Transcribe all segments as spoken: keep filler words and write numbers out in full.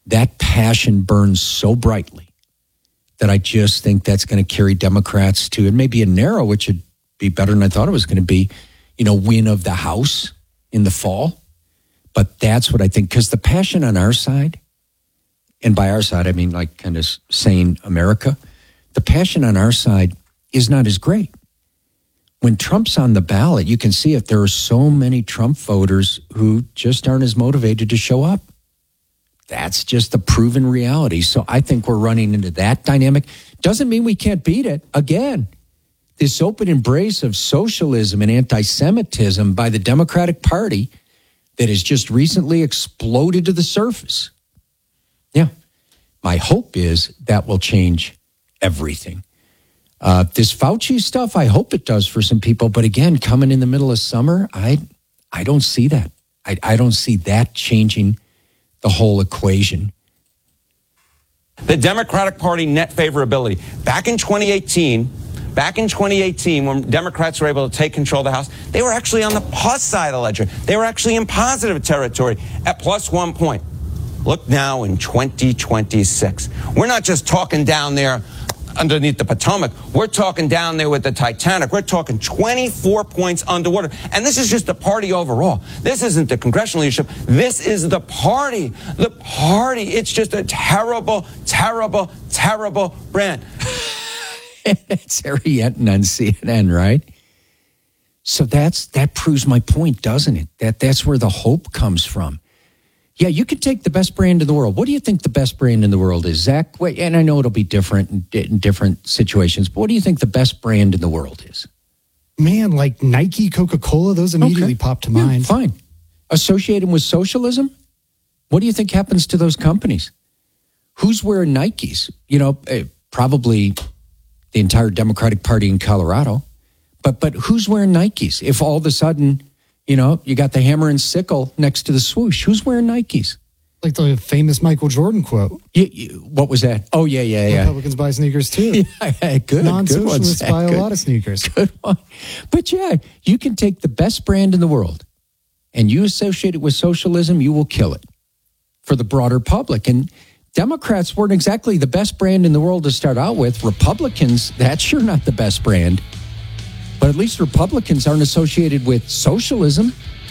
that passion burns so brightly that I just think that's going to carry Democrats to, it may be a narrow, which would be better than I thought it was going to be, you know, win of the House in the fall. But that's what I think, because the passion on our side, and by our side, I mean like kind of sane America, the passion on our side is not as great. When Trump's on the ballot, you can see it. There are so many Trump voters who just aren't as motivated to show up. That's just the proven reality. So I think we're running into that dynamic. Doesn't mean we can't beat it. Again, this open embrace of socialism and anti-Semitism by the Democratic Party that has just recently exploded to the surface. Yeah, my hope is that will change everything. Uh, this Fauci stuff, I hope it does for some people. But again, coming in the middle of summer, I I don't see that. I, I don't see that changing the whole equation. The Democratic Party net favorability. Back in twenty eighteen, back in twenty eighteen, when Democrats were able to take control of the House, they were actually on the plus side of the ledger. They were actually in positive territory at plus one point. Look now in twenty twenty-six. We're not just talking down there underneath the Potomac. We're talking down there with the Titanic. We're talking twenty-four points underwater. And this is just the party overall. This isn't the congressional leadership. This is the party. The party. It's just a terrible, terrible, terrible brand. It's Harry Enton on C N N, right? So that's that proves my point, doesn't it? That that's where the hope comes from. Yeah, you could take the best brand in the world. What do you think the best brand in the world is, Zach? Wait, and I know it'll be different in, in different situations, but what do you think the best brand in the world is? Man, like Nike, Coca-Cola, those immediately okay. pop to yeah, mind. Fine. Associated with socialism? What do you think happens to those companies? Who's wearing Nikes? You know, uh, probably the entire Democratic Party in Colorado. But but who's wearing Nikes? If all of a sudden, you know, you got the hammer and sickle next to the swoosh, who's wearing Nikes? Like the famous Michael Jordan quote. You, you, what was that? Oh, yeah, yeah, yeah. Republicans buy sneakers too. yeah, good. Non-socialists good buy a good, lot of sneakers. Good one. But yeah, you can take the best brand in the world and you associate it with socialism, you will kill it for the broader public. And Democrats weren't exactly the best brand in the world to start out with. Republicans, that's sure not the best brand. But at least Republicans aren't associated with socialism.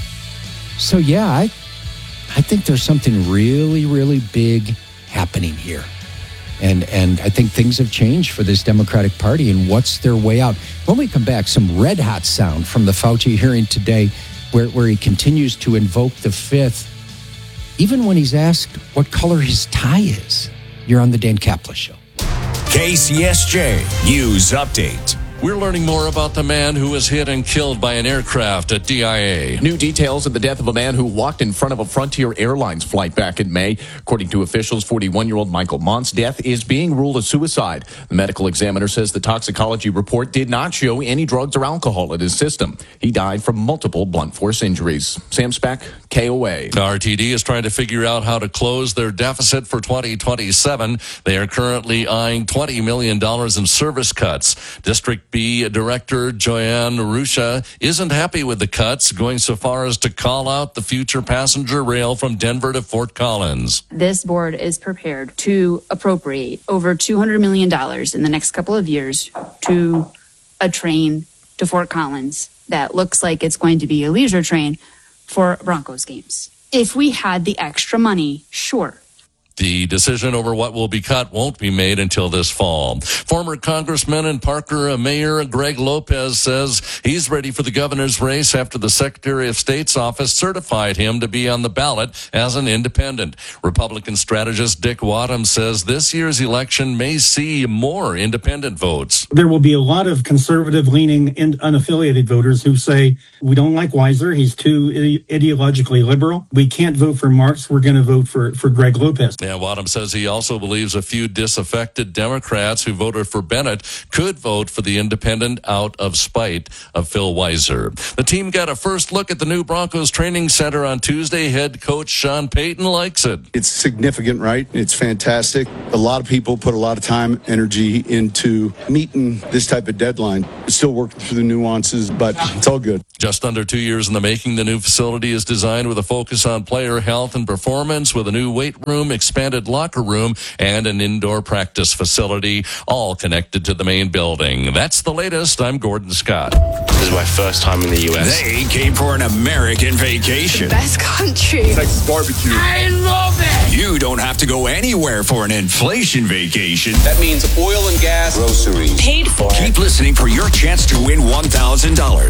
So yeah, I I think there's something really, really big happening here. And and I think things have changed for this Democratic Party and what's their way out. When we come back, some red hot sound from the Fauci hearing today where, where he continues to invoke the fifth, even when he's asked what color his tie is. You're on the Dan Kaplan Show. K C S J News Update. We're learning more about the man who was hit and killed by an aircraft at D I A. New details of the death of a man who walked in front of a Frontier Airlines flight back in May. According to officials, forty-one-year-old Michael Mont's death is being ruled a suicide. The medical examiner says the toxicology report did not show any drugs or alcohol in his system. He died from multiple blunt force injuries. Sam Speck, K O A. R T D is trying to figure out how to close their deficit for twenty twenty-seven. They are currently eyeing twenty million dollars in service cuts. District B Director Joanne Rusha isn't happy with the cuts, going so far as to call out the future passenger rail from Denver to Fort Collins. This board is prepared to appropriate over two hundred million dollars in the next couple of years to a train to Fort Collins that looks like it's going to be a leisure train for Broncos games. If we had the extra money, sure. The decision over what will be cut won't be made until this fall. Former Congressman and Parker Mayor Greg Lopez says he's ready for the governor's race after the Secretary of State's office certified him to be on the ballot as an independent. Republican strategist Dick Wadham says this year's election may see more independent votes. There will be a lot of conservative-leaning and unaffiliated voters who say, we don't like Weiser, he's too ideologically liberal. We can't vote for Marks, we're going to vote for, for Greg Lopez. Yeah, Wadham says he also believes a few disaffected Democrats who voted for Bennett could vote for the independent out of spite of Phil Weiser. The team got a first look at the new Broncos training center on Tuesday. Head coach Sean Payton likes it. It's significant, right? It's fantastic. A lot of people put a lot of time, energy into meeting this type of deadline. Still working through the nuances, but it's all good. Just under two years in the making, the new facility is designed with a focus on player health and performance with a new weight room, expanded expanded locker room, and an indoor practice facility, all connected to the main building. That's the latest. I'm Gordon Scott. This is my first time in the U S. They came for an American vacation. Best country. Texas barbecue. I love it. You don't have to go anywhere for an inflation vacation. That means oil and gas, groceries, Paid for. Keep listening for your chance to win one thousand dollars.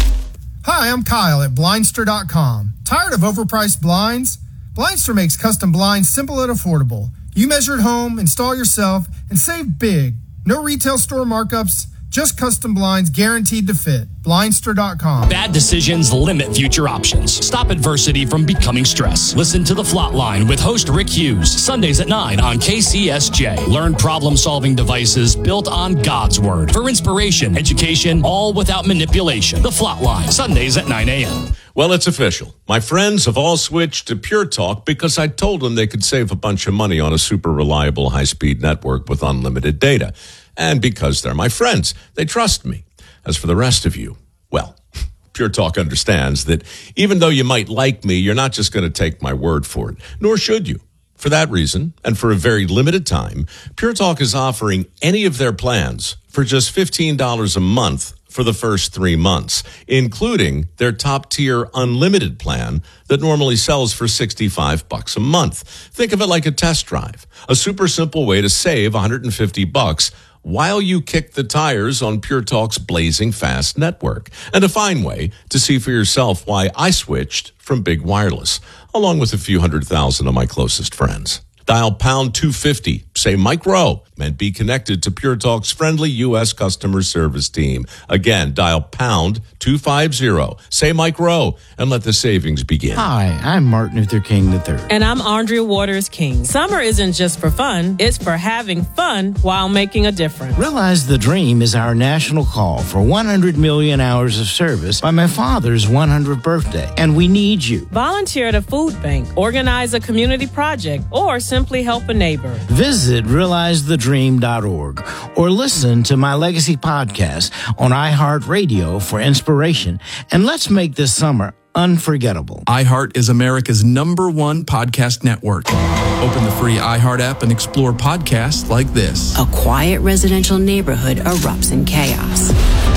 Hi, I'm Kyle at Blindster dot com. Tired of overpriced blinds? Blindster makes custom blinds simple and affordable. You measure at home, install yourself, and save big. No retail store markups, just custom blinds guaranteed to fit. Blindster dot com. Bad decisions limit future options. Stop adversity from becoming stress. Listen to The Flot Line with host Rick Hughes, Sundays at nine on K C S J. Learn problem-solving devices built on God's Word for inspiration, education, all without manipulation. The Flot Line, Sundays at nine a.m. Well, it's official. My friends have all switched to Pure Talk because I told them they could save a bunch of money on a super reliable high-speed network with unlimited data. And because they're my friends, they trust me. As for the rest of you, well, Pure Talk understands that even though you might like me, you're not just going to take my word for it, nor should you. For that reason, and for a very limited time, Pure Talk is offering any of their plans for just fifteen dollars a month for the first three months, including their top-tier unlimited plan that normally sells for sixty-five bucks a month. Think of it like a test drive, a super simple way to save one hundred fifty bucks while you kick the tires on Pure Talk's blazing fast network, and a fine way to see for yourself why I switched from Big Wireless, along with a few hundred thousand of my closest friends. Dial pound two fifty, say Mike Rowe, and be connected to Pure Talk's friendly U S customer service team. Again, dial pound two fifty, say Mike Rowe, and let the savings begin. Hi, I'm Martin Luther King the third. And I'm Andrea Waters King. Summer isn't just for fun, it's for having fun while making a difference. Realize the Dream is our national call for one hundred million hours of service by my father's one hundredth birthday, and we need you. Volunteer at a food bank, organize a community project, or simply help a neighbor. Visit realize the dream dot org or listen to my Legacy podcast on iHeartRadio for inspiration, and let's make this summer unforgettable. iHeart is America's number one podcast network. Open the free iHeart app and explore podcasts like this. A quiet residential neighborhood erupts in chaos.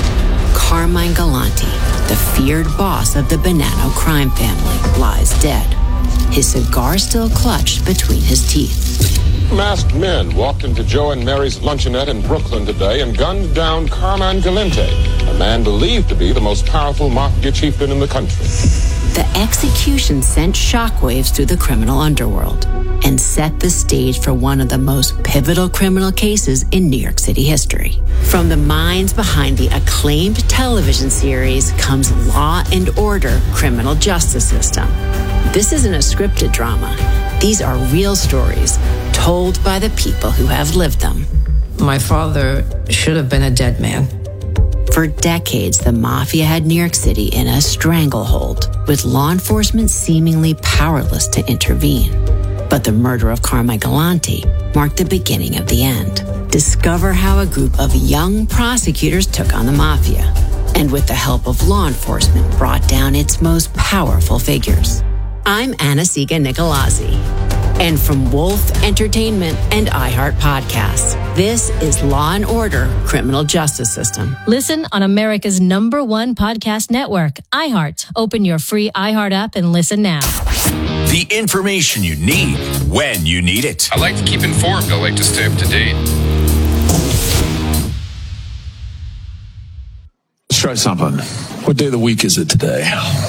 Carmine Galante, the feared boss of the Bonanno crime family, lies dead, his cigar still clutched between his teeth. Masked men walked into Joe and Mary's luncheonette in Brooklyn today and gunned down Carmine Galante, a man believed to be the most powerful mafia chieftain in the country. The execution sent shockwaves through the criminal underworld and set the stage for one of the most pivotal criminal cases in New York City history. From the minds behind the acclaimed television series comes Law and Order: Criminal Justice System. This isn't a scripted drama. These are real stories told by the people who have lived them. My father should have been a dead man. For decades, the mafia had New York City in a stranglehold, with law enforcement seemingly powerless to intervene. But the murder of Carmine Galante marked the beginning of the end. Discover how a group of young prosecutors took on the mafia, and with the help of law enforcement, brought down its most powerful figures. I'm Anna-Sigga Nicolazzi, and from Wolf Entertainment and iHeart Podcasts, this is Law and Order: Criminal Justice System. Listen on America's number one podcast network, iHeart. Open your free iHeart app and listen now. The information you need when you need it. I like to keep informed. I like to stay up to date. Let's try something. What day of the week is it today?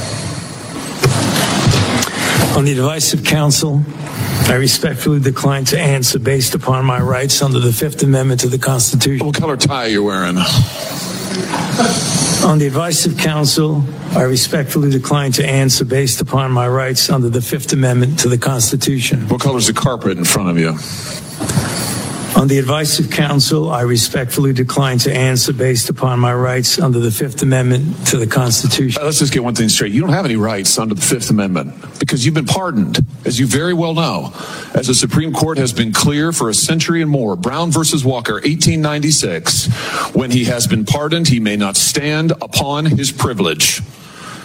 On the advice of counsel, I respectfully decline to answer based upon my rights under the Fifth Amendment to the Constitution. What color tie are you wearing? On the advice of counsel, I respectfully decline to answer based upon my rights under the Fifth Amendment to the Constitution. What color is the carpet in front of you? On the advice of counsel, I respectfully decline to answer based upon my rights under the Fifth Amendment to the Constitution. Let's just get one thing straight. You don't have any rights under the Fifth Amendment because you've been pardoned, as you very well know. As the Supreme Court has been clear for a century and more, Brown versus Walker, eighteen ninety-six, when he has been pardoned, he may not stand upon his privilege.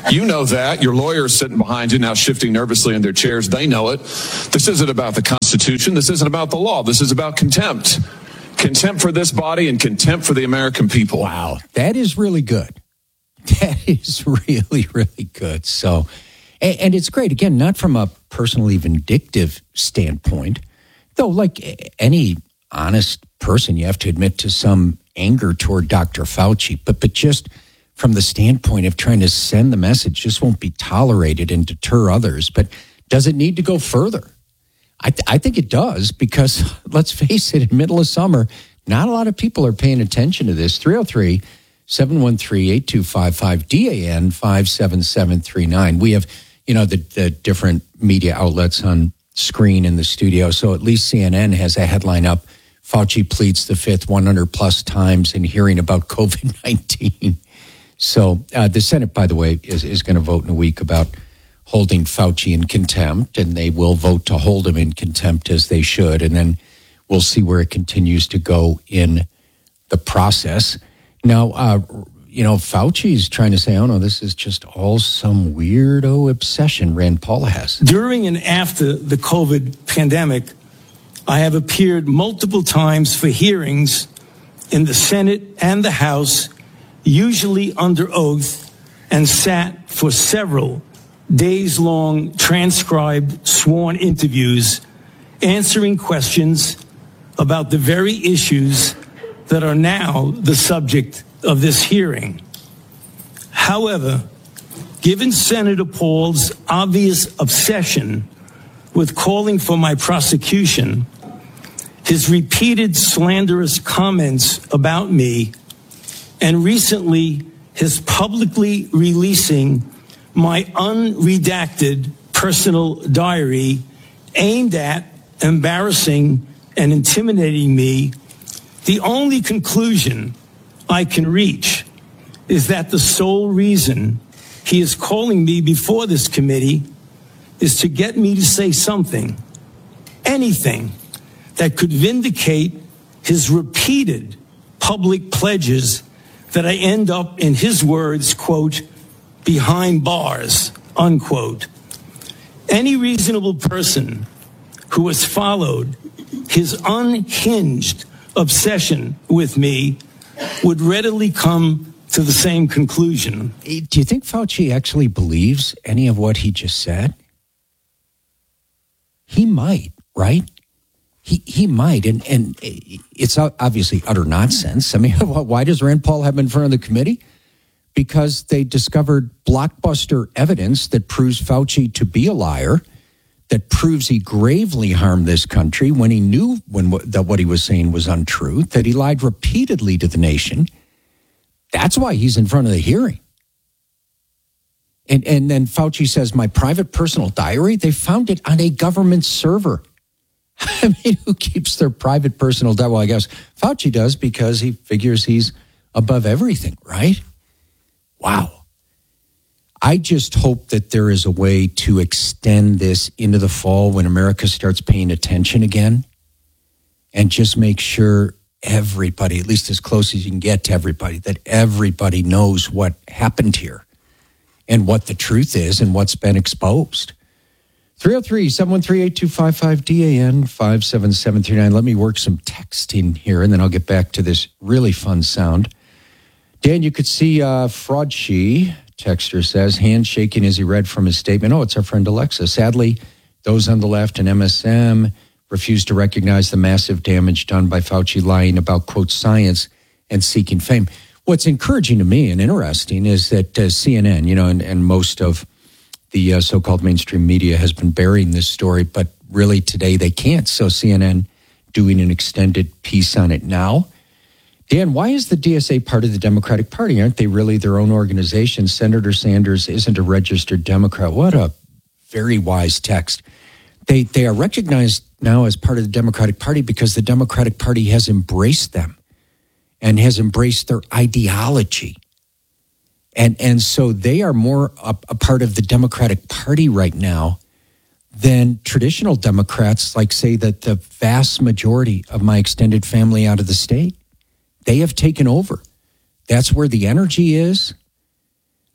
You know that. Your lawyers sitting behind you now shifting nervously in their chairs. They know it. This isn't about the Constitution. This isn't about the law. This is about contempt. Contempt for this body and contempt for the American people. Wow. That is really good. That is really, really good. So, and, and it's great. Again, not from a personally vindictive standpoint, though, like any honest person, you have to admit to some anger toward Doctor Fauci, but, but just from the standpoint of trying to send the message, just won't be tolerated and deter others. But does it need to go further? I, th- I think it does, because let's face it, in the middle of summer, not a lot of people are paying attention to this. three oh three, seven one three, eight two five five, D A N five seven seven three nine. We have, you know, the, the different media outlets on screen in the studio. So at least C N N has a headline up: Fauci pleads the fifth one hundred plus times in hearing about COVID nineteen. So uh, the Senate, by the way, is, is going to vote in a week about holding Fauci in contempt, and they will vote to hold him in contempt, as they should. And then we'll see where it continues to go in the process. Now, uh, you know, Fauci's trying to say, oh, no, this is just all some weirdo obsession Rand Paul has. During and after the COVID pandemic, I have appeared multiple times for hearings in the Senate and the House, usually under oath, and sat for several days-long transcribed sworn interviews answering questions about the very issues that are now the subject of this hearing. However, given Senator Paul's obvious obsession with calling for my prosecution, his repeated slanderous comments about me, and recently his publicly releasing my unredacted personal diary aimed at embarrassing and intimidating me, the only conclusion I can reach is that the sole reason he is calling me before this committee is to get me to say something, anything, that could vindicate his repeated public pledges that I end up, in his words, quote, behind bars, unquote. Any reasonable person who has followed his unhinged obsession with me would readily come to the same conclusion. Do you think Fauci actually believes any of what he just said? He might, right? He he might, and, and it's obviously utter nonsense. I mean, why does Rand Paul have him in front of the committee? Because they discovered blockbuster evidence that proves Fauci to be a liar, that proves he gravely harmed this country when he knew when that what he was saying was untrue, that he lied repeatedly to the nation. That's why he's in front of the hearing. And, and then Fauci says, my private personal diary, they found it on a government server. I mean, who keeps their private personal diary? Well, I guess Fauci does, because he figures he's above everything, right? Wow. I just hope that there is a way to extend this into the fall when America starts paying attention again, and just make sure everybody, at least as close as you can get to everybody, that everybody knows what happened here and what the truth is and what's been exposed. three oh three, seven one three, eight two five five, D A N five seven seven three nine. Let me work some text in here, and then I'll get back to this really fun sound. Dan, you could see uh, Fraudshi, texter says, handshaking as he read from his statement. Oh, it's our friend Alexa. Sadly, those on the left and M S M refuse to recognize the massive damage done by Fauci lying about, quote, science and seeking fame. What's encouraging to me and interesting is that uh, C N N, you know, and, and most of the uh, so-called mainstream media has been burying this story, but really today they can't. So C N N doing an extended piece on it now. Dan, why is the D S A part of the Democratic Party? Aren't they really their own organization? Senator Sanders isn't a registered Democrat. What a very wise text. They they are recognized now as part of the Democratic Party because the Democratic Party has embraced them and has embraced their ideology. And and so they are more a, a part of the Democratic Party right now than traditional Democrats, like, say, that the vast majority of my extended family out of the state. They have taken over. That's where the energy is.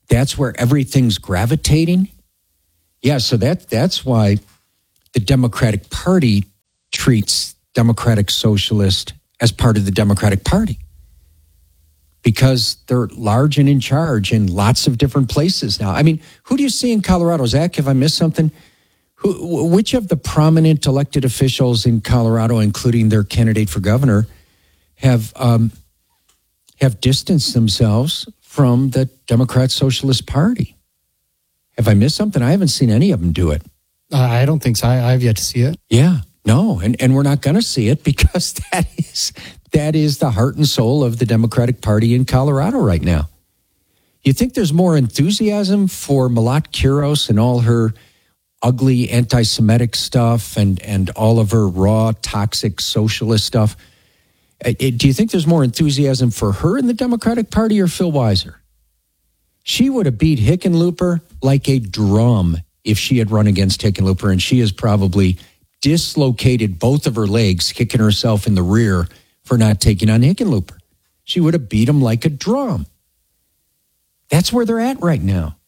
That's where everything's gravitating. Yeah, so that that's why the Democratic Party treats Democratic Socialist as part of the Democratic Party. Because they're large and in charge in lots of different places now. I mean, who do you see in Colorado? Zach, have I missed something? Who, which of the prominent elected officials in Colorado, including their candidate for governor, have um, have distanced themselves from the Democrat Socialist Party? Have I missed something? I haven't seen any of them do it. Uh, I don't think so. I, I've yet to see it. Yeah, no, and, and we're not going to see it because that is that is the heart and soul of the Democratic Party in Colorado right now. You think there's more enthusiasm for Malat Quiros and all her ugly anti-Semitic stuff and, and all of her raw, toxic socialist stuff? Do you think there's more enthusiasm for her in the Democratic Party or Phil Weiser? She would have beat Hickenlooper like a drum if she had run against Hickenlooper, and she has probably dislocated both of her legs, kicking herself in the rear for not taking on Hickenlooper. She would have beat him like a drum. That's where they're at right now.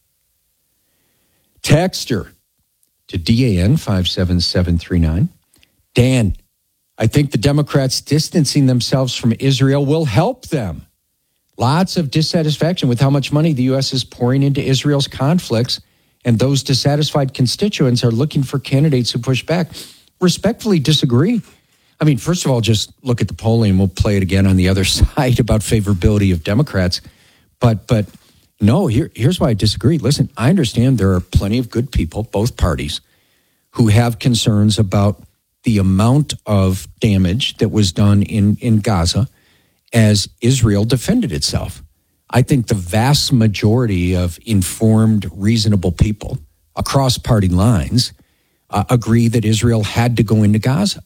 Texter to D A N five seven seven three nine. Dan, I think the Democrats distancing themselves from Israel will help them. Lots of dissatisfaction with how much money the U S is pouring into Israel's conflicts, and those dissatisfied constituents are looking for candidates who push back. Respectfully disagree. I mean, first of all, just look at the polling. We'll play it again on the other side about favorability of Democrats. But but no, here, here's why I disagree. Listen, I understand there are plenty of good people, both parties, who have concerns about the amount of damage that was done in, in Gaza as Israel defended itself. I think the vast majority of informed, reasonable people across party lines uh, agree that Israel had to go into Gaza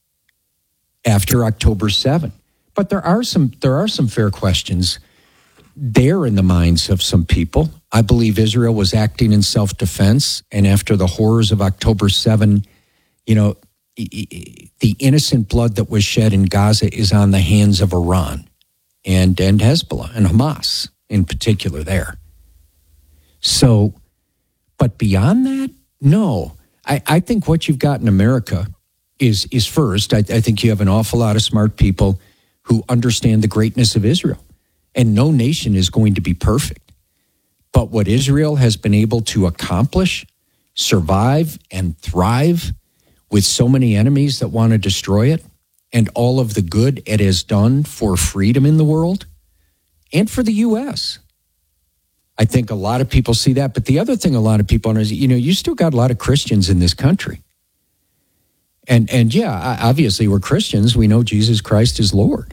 after October seventh. But there are some there are some fair questions there in the minds of some people. I believe Israel was acting in self-defense, and after the horrors of October seventh, you know, the innocent blood that was shed in Gaza is on the hands of Iran and, and Hezbollah and Hamas in particular there. So, but beyond that, no. I, I think what you've got in America is, is first, I, I think you have an awful lot of smart people who understand the greatness of Israel. And no nation is going to be perfect. But what Israel has been able to accomplish, survive, and thrive with so many enemies that want to destroy it, and all of the good it has done for freedom in the world and for the U S. I think a lot of people see that. But the other thing a lot of people know is, you know, you still got a lot of Christians in this country. And, and yeah, obviously we're Christians. We know Jesus Christ is Lord.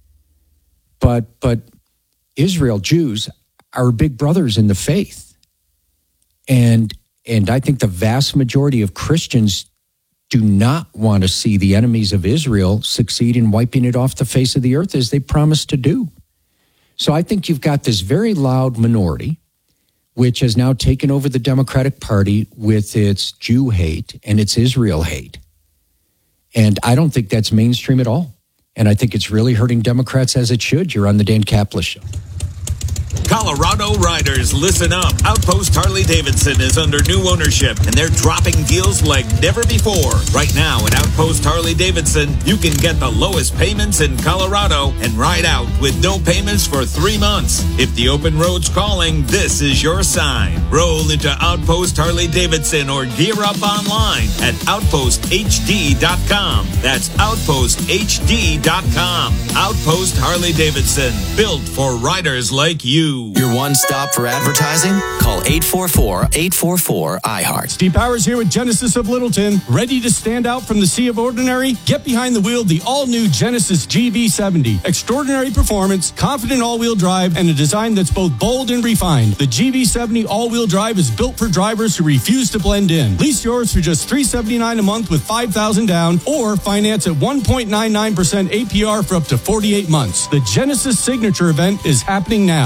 But, but Israel, Jews, are big brothers in the faith. And, and I think the vast majority of Christians do not want to see the enemies of Israel succeed in wiping it off the face of the earth as they promised to do. So I think you've got this very loud minority, which has now taken over the Democratic Party with its Jew hate and its Israel hate. And I don't think that's mainstream at all. And I think it's really hurting Democrats, as it should. You're on the Dan Caplis Show. Colorado riders, listen up. Outpost Harley-Davidson is under new ownership, and they're dropping deals like never before. Right now at Outpost Harley-Davidson, you can get the lowest payments in Colorado and ride out with no payments for three months. If the open road's calling, this is your sign. Roll into Outpost Harley-Davidson or gear up online at outpost h d dot com. That's outpost h d dot com. Outpost Harley-Davidson, built for riders like you. Your one stop for advertising? Call eight four four, eight four four, I heart. Steve Powers here with Genesis of Littleton. Ready to stand out from the sea of ordinary? Get behind the wheel of the all-new Genesis G V seventy. Extraordinary performance, confident all-wheel drive, and a design that's both bold and refined. The G V seventy all-wheel drive is built for drivers who refuse to blend in. Lease yours for just three hundred seventy-nine dollars a month with five thousand dollars down, or finance at one point nine nine percent A P R for up to forty-eight months. The Genesis Signature event is happening now. Visit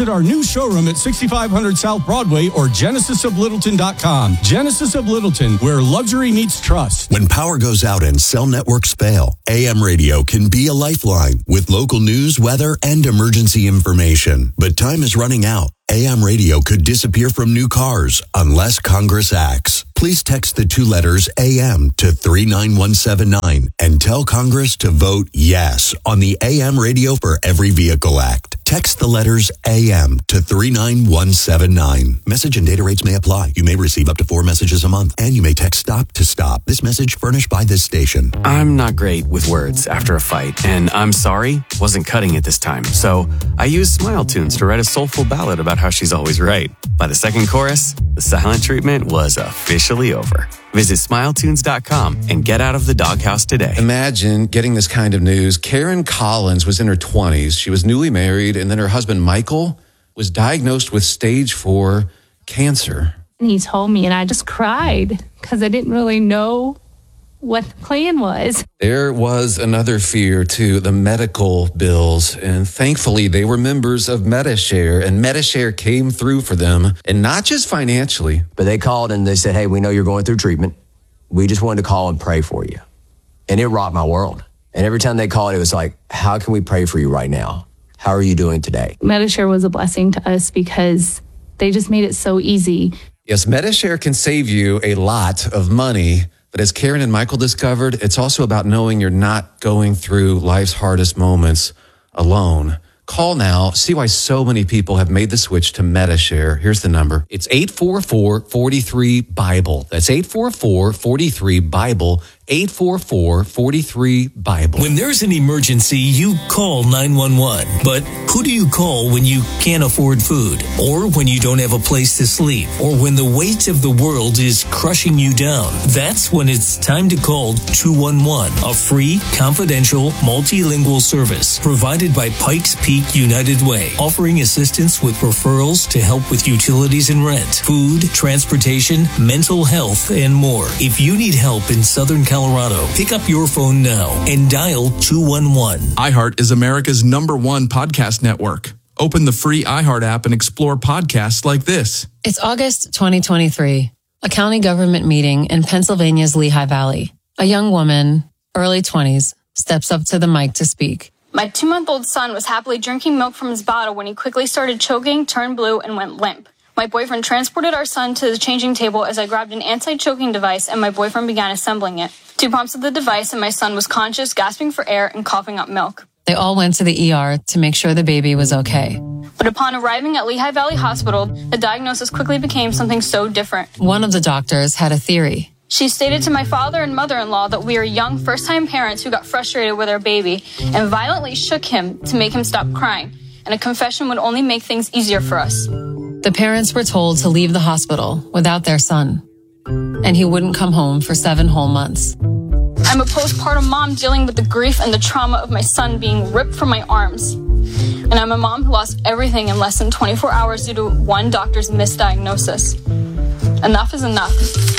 Visit our new showroom at sixty-five hundred South Broadway or genesis of littleton dot com. Genesis of Littleton, where luxury meets trust. When power goes out and cell networks fail, A M radio can be a lifeline with local news, weather, and emergency information. But time is running out. A M radio could disappear from new cars unless Congress acts. Please text the two letters A M to three nine one seven nine and tell Congress to vote yes on the A M Radio for Every Vehicle Act. Text the letters A M to three nine one seven nine. Message and data rates may apply. You may receive up to four messages a month, and you may text STOP to STOP. This message furnished by this station. I'm not great with words after a fight, and I'm sorry wasn't cutting it this time. So I used Smile Tunes to write a soulful ballad about how she's always right. By the second chorus, the silent treatment was officially over. Visit smile tunes dot com and get out of the doghouse today. Imagine getting this kind of news. Karen Collins was in her twenties. She was newly married, and then her husband, Michael, was diagnosed with stage four cancer. And he told me, and I just cried because I didn't really know what the plan was. There was another fear, too, the medical bills. And thankfully, they were members of Medi-Share, and Medi-Share came through for them, and not just financially. But they called and they said, hey, we know you're going through treatment. We just wanted to call and pray for you. And it rocked my world. And every time they called, it was like, how can we pray for you right now? How are you doing today? Medi-Share was a blessing to us because they just made it so easy. Yes, Medi-Share can save you a lot of money. But as Karen and Michael discovered, it's also about knowing you're not going through life's hardest moments alone. Call now. See why so many people have made the switch to Medi-Share. Here's the number. It's eight four four, four three, BIBLE. That's eight four four, four three, BIBLE. eight four four, four three, BIBLE. When there's an emergency, you call nine one one. But who do you call when you can't afford food? Or when you don't have a place to sleep? Or when the weight of the world is crushing you down? That's when it's time to call two one one, a free, confidential, multilingual service provided by Pikes Peak United Way, offering assistance with referrals to help with utilities and rent, food, transportation, mental health, and more. If you need help in Southern Colorado, pick up your phone now and dial two one one. iHeart is America's number one podcast network. Open the free iHeart app and explore podcasts like this. It's August twenty twenty-three, a county government meeting in Pennsylvania's Lehigh Valley. A young woman, early twenties, steps up to the mic to speak. My two-month-old son was happily drinking milk from his bottle when he quickly started choking, turned blue, and went limp. My boyfriend transported our son to the changing table as I grabbed an anti-choking device and my boyfriend began assembling it. Two pumps of the device and my son was conscious, gasping for air, and coughing up milk. They all went to the E R to make sure the baby was okay. But upon arriving at Lehigh Valley Hospital, the diagnosis quickly became something so different. One of the doctors had a theory. She stated to my father and mother-in-law that we are young first-time parents who got frustrated with our baby and violently shook him to make him stop crying, and a confession would only make things easier for us. The parents were told to leave the hospital without their son, and he wouldn't come home for seven whole months. I'm a postpartum mom dealing with the grief and the trauma of my son being ripped from my arms. And I'm a mom who lost everything in less than twenty-four hours due to one doctor's misdiagnosis. Enough is enough.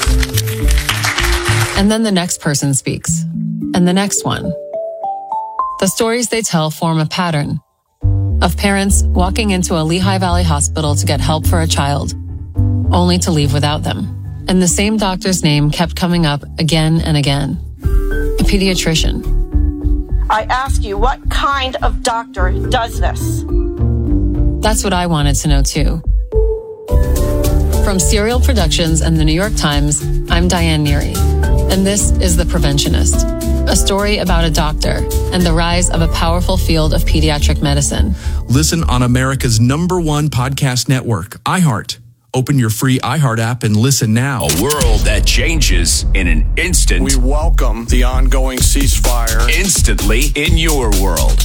And then the next person speaks, and the next one. The stories they tell form a pattern of parents walking into a Lehigh Valley hospital to get help for a child, only to leave without them. And the same doctor's name kept coming up again and again. A pediatrician. I ask you, what kind of doctor does this? That's what I wanted to know too. From Serial Productions and the New York Times, I'm Diane Neary, and this is The Preventionist, a story about a doctor and the rise of a powerful field of pediatric medicine. Listen on America's number one podcast network, iHeart. Open your free iHeart app and listen now. A world that changes in an instant. We welcome the ongoing ceasefire. Instantly in your world.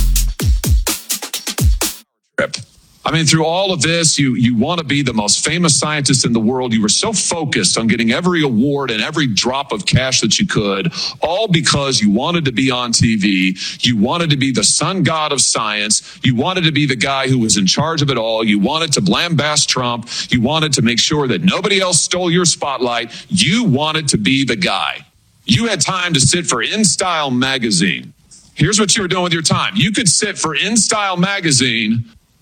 I mean, through all of this, you you want to be the most famous scientist in the world. You were so focused on getting every award and every drop of cash that you could, all because you wanted to be on T V. You wanted to be the sun god of science. You wanted to be the guy who was in charge of it all. You wanted to lambast Trump. You wanted to make sure that nobody else stole your spotlight. You wanted to be the guy. You had time to sit for InStyle magazine. Here's what you were doing with your time. You could sit for InStyle magazine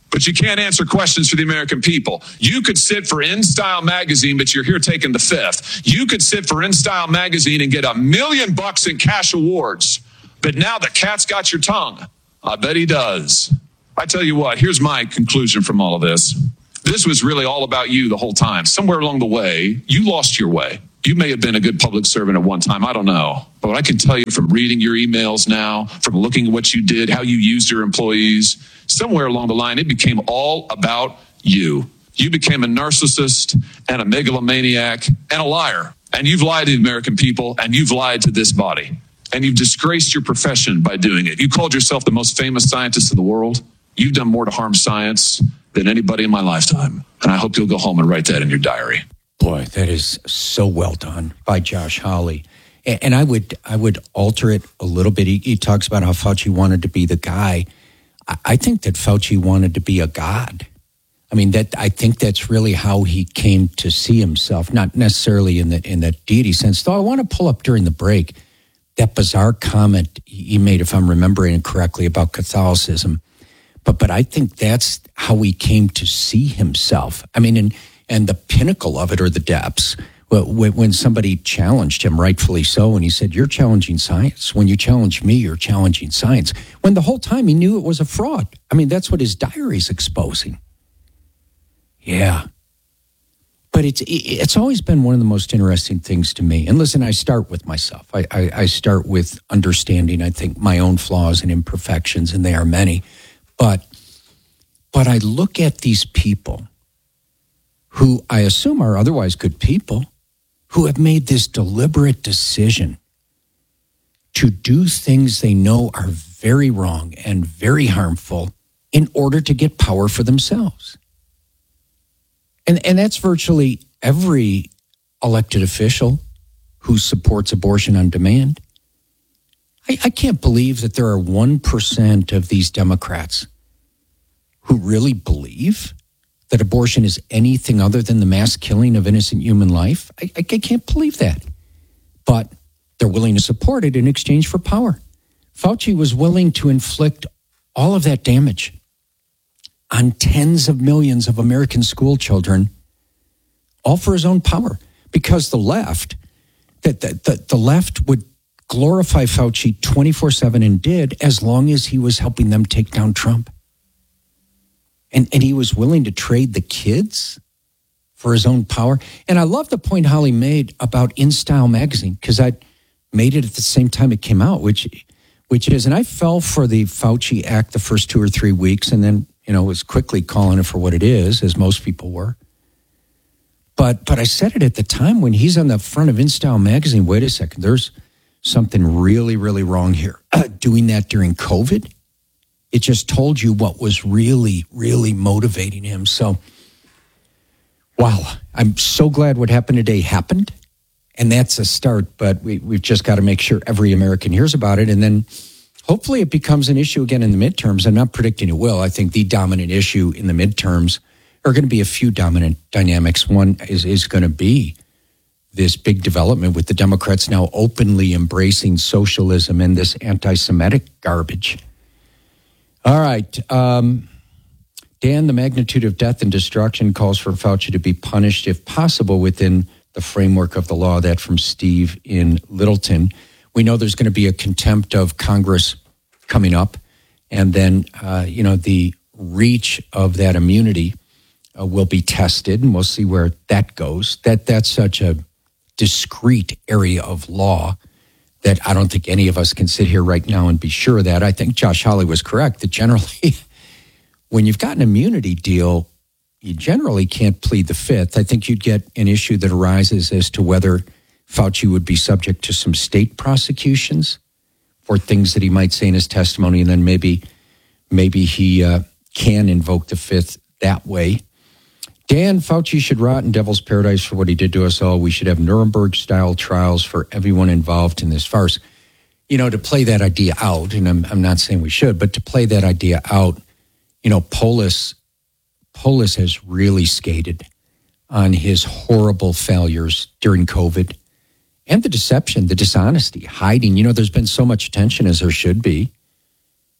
but you can't answer questions for the American people. You could sit for InStyle magazine, but you're here taking the fifth. You could sit for InStyle magazine and get a million bucks in cash awards, but now the cat's got your tongue. I bet he does. I tell you what, here's my conclusion from all of this. This was really all about you the whole time. Somewhere along the way, you lost your way. You may have been a good public servant at one time. I don't know. But I can tell you from reading your emails now, from looking at what you did, how you used your employees, somewhere along the line, it became all about you. You became a narcissist and a megalomaniac and a liar. And you've lied to the American people, and you've lied to this body. And you've disgraced your profession by doing it. You called yourself the most famous scientist in the world. You've done more to harm science than anybody in my lifetime. And I hope you'll go home and write that in your diary. Boy, that is so well done by Josh Hawley. And I would I would alter it a little bit. He, he talks about how Fauci wanted to be the guy. I, I think that Fauci wanted to be a god. I mean, that I think that's really how he came to see himself, not necessarily in the in the deity sense. Though I want to pull up during the break that bizarre comment he made, if I'm remembering it correctly, about Catholicism. But but I think that's how he came to see himself. I mean, and and the pinnacle of it, or the depths, when somebody challenged him, rightfully so, and he said, "You're challenging science. When you challenge me, you're challenging science." When the whole time he knew it was a fraud. I mean, that's what his diary's exposing. Yeah. But it's it's always been one of the most interesting things to me. And listen, I start with myself. I, I, I start with understanding, I think, my own flaws and imperfections, and they are many. But but I look at these people who I assume are otherwise good people, who have made this deliberate decision to do things they know are very wrong and very harmful in order to get power for themselves. And and that's virtually every elected official who supports abortion on demand. I, I can't believe that there are one percent of these Democrats who really believe that abortion is anything other than the mass killing of innocent human life. I, I, I can't believe that. But they're willing to support it in exchange for power. Fauci was willing to inflict all of that damage on tens of millions of American school children, all for his own power, because the left, that the, the, the left would glorify Fauci twenty-four seven and did, as long as he was helping them take down Trump. And and he was willing to trade the kids for his own power. And I love the point Holly made about InStyle magazine, because I made it at the same time it came out, which which is, and I fell for the Fauci act the first two or three weeks, and then, you know, was quickly calling it for what it is, as most people were. But but I said it at the time when he's on the front of InStyle magazine, wait a second, there's something really, really wrong here. Uh, doing that during COVID, it just told you what was really, really motivating him. So, wow, I'm so glad what happened today happened. And that's a start, but we, we've just got to make sure every American hears about it. And then hopefully it becomes an issue again in the midterms. I'm not predicting it will. I think the dominant issue in the midterms are going to be a few dominant dynamics. One is, is going to be this big development with the Democrats now openly embracing socialism and this anti-Semitic garbage. All right. Um, Dan, the magnitude of death and destruction calls for Fauci to be punished, if possible, within the framework of the law. That from Steve in Littleton. We know there's going to be a contempt of Congress coming up. And then, uh, you know, the reach of that immunity uh, will be tested, and we'll see where that goes. That That's such a discrete area of law that I don't think any of us can sit here right now and be sure of that. I think Josh Hawley was correct that generally, when you've got an immunity deal, you generally can't plead the fifth. I think you'd get an issue that arises as to whether Fauci would be subject to some state prosecutions for things that he might say in his testimony, and then maybe maybe he uh, can invoke the fifth that way. Dan, Fauci should rot in devil's paradise for what he did to us all. We should have Nuremberg-style trials for everyone involved in this farce. You know, to play that idea out, and I'm, I'm not saying we should, but to play that idea out, you know, Polis, Polis has really skated on his horrible failures during COVID and the deception, the dishonesty, hiding. You know, there's been so much attention, as there should be,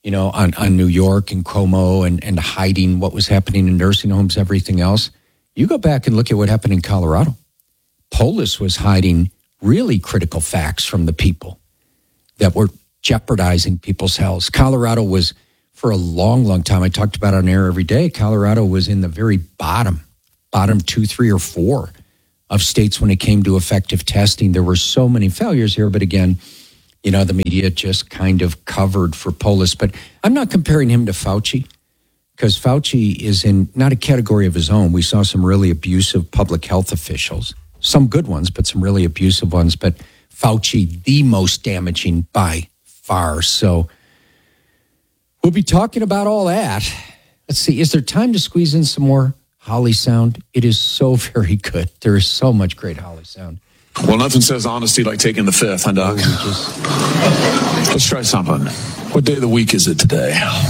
you know, on, on New York and Cuomo and, and hiding what was happening in nursing homes, everything else. You go back and look at what happened in Colorado. Polis was hiding really critical facts from the people that were jeopardizing people's health. Colorado was, for a long, long time, I talked about it on air every day, Colorado was in the very bottom, bottom two, three, or four of states when it came to effective testing. There were so many failures here, but again, you know, the media just kind of covered for Polis. But I'm not comparing him to Fauci, because Fauci is in not a category of his own. We saw some really abusive public health officials, some good ones, but some really abusive ones. But Fauci, the most damaging by far. So we'll be talking about all that. Let's see, is there time to squeeze in some more Holly sound? It is so very good. There is so much great Holly sound. Well, nothing says honesty like taking the fifth, huh, Doc? Just... Let's try something. What day of the week is it today?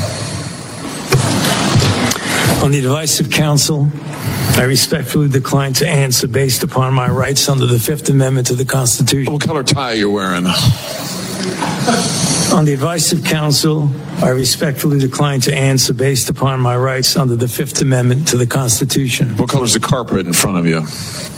On the advice of counsel, I respectfully decline to answer based upon my rights under the Fifth Amendment to the Constitution. What color tie are you wearing? On the advice of counsel, I respectfully decline to answer based upon my rights under the Fifth Amendment to the Constitution. What color is the carpet in front of you?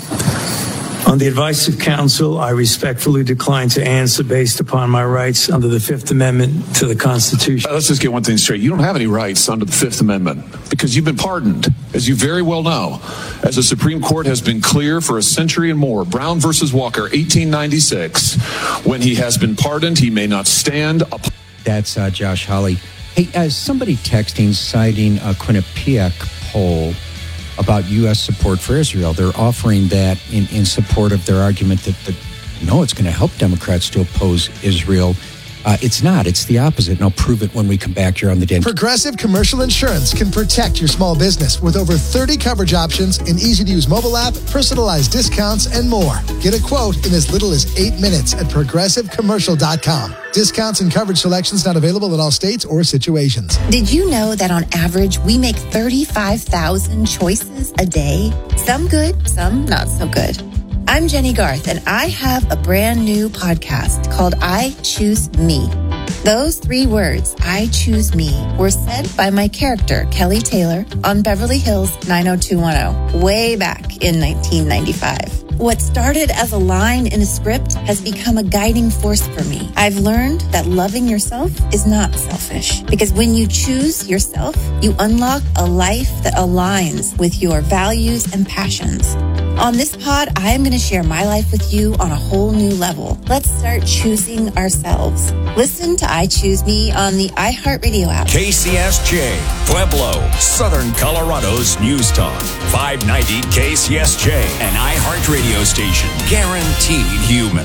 On the advice of counsel, I respectfully decline to answer based upon my rights under the Fifth Amendment to the Constitution. Uh, let's just get one thing straight. You don't have any rights under the Fifth Amendment because you've been pardoned, as you very well know. As the Supreme Court has been clear for a century and more, Brown versus Walker, eighteen ninety-six, when he has been pardoned, he may not stand up. That's uh, Josh Hawley. Hey, uh, somebody texting, citing a Quinnipiac poll about U S support for Israel. They're offering that in, in support of their argument that, that no, it's going to help Democrats to oppose Israel. Uh, it's not. It's the opposite. And I'll prove it when we come back here on the Dan. Progressive Commercial Insurance can protect your small business with over thirty coverage options, an easy-to-use mobile app, personalized discounts, and more. Get a quote in as little as eight minutes at progressive commercial dot com. Discounts and coverage selections not available in all states or situations. Did you know that on average, we make thirty-five thousand choices a day? Some good, some not so good. I'm Jenny Garth, and I have a brand new podcast called I Choose Me. Those three words, I choose me, were said by my character, Kelly Taylor, on Beverly Hills nine oh two one oh, way back in nineteen ninety-five. What started as a line in a script has become a guiding force for me. I've learned that loving yourself is not selfish, because when you choose yourself, you unlock a life that aligns with your values and passions. On this pod, I am going to share my life with you on a whole new level. Let's start choosing ourselves. Listen to I Choose Me on the iHeartRadio app. K C S J, Pueblo, Southern Colorado's News Talk. five ninety K C S J, an iHeartRadio station. Guaranteed human.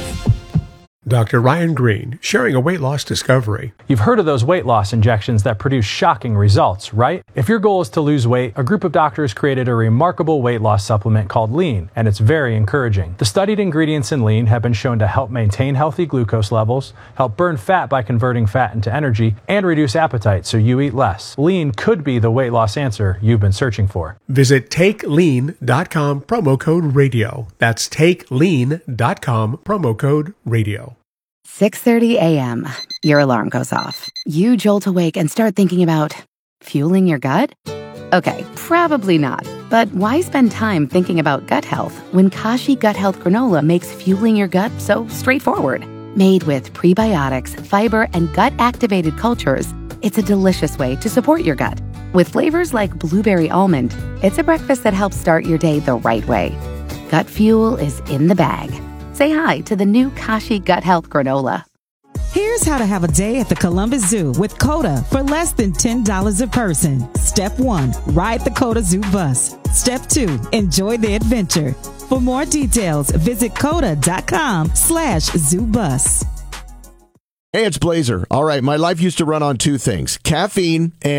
Doctor Ryan Green, sharing a weight loss discovery. You've heard of those weight loss injections that produce shocking results, right? If your goal is to lose weight, a group of doctors created a remarkable weight loss supplement called Lean, and it's very encouraging. The studied ingredients in Lean have been shown to help maintain healthy glucose levels, help burn fat by converting fat into energy, and reduce appetite so you eat less. Lean could be the weight loss answer you've been searching for. Visit take lean dot com, promo code radio. That's take lean dot com, promo code radio. six thirty a.m. Your alarm goes off. You jolt awake and start thinking about fueling your gut? Okay, probably not. But why spend time thinking about gut health when Kashi Gut Health Granola makes fueling your gut so straightforward? Made with prebiotics, fiber, and gut-activated cultures, it's a delicious way to support your gut. With flavors like blueberry almond, it's a breakfast that helps start your day the right way. Gut fuel is in the bag. Say hi to the new Kashi Gut Health Granola. Here's how to have a day at the Columbus Zoo with COTA for less than ten dollars a person. Step one, ride the COTA Zoo bus. Step two, enjoy the adventure. For more details, visit coda.com slash zoo bus. Hey, it's Blazer. All right, my life used to run on two things, caffeine and